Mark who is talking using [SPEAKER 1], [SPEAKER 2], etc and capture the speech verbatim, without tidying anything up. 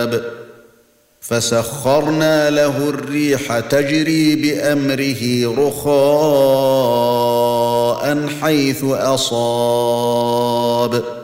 [SPEAKER 1] سحاب فسخرنا له الريح تجري بأمره رخاء حيث أصاب